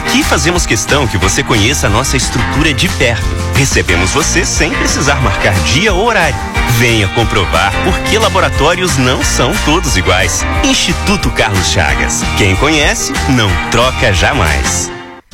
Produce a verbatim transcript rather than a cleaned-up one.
Aqui fazemos questão que você conheça a nossa estrutura de perto. Recebemos você sem precisar marcar dia ou horário. Venha comprovar por que laboratórios não são todos iguais. Instituto Carlos Chagas. Quem conhece, não troca jamais.